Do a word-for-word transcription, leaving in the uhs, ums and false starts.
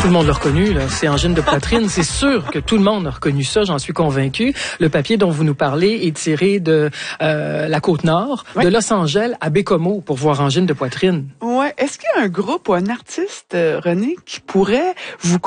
Tout le monde l'a reconnu, là. C'est angine de poitrine. C'est sûr que tout le monde a reconnu ça, j'en suis convaincu. Le papier dont vous nous parlez est tiré de euh, la Côte-Nord, oui. de Los Angeles à Bécomo pour voir angine de poitrine. Ouais. Est-ce qu'il y a un groupe ou un artiste, euh, René, qui pourrait vous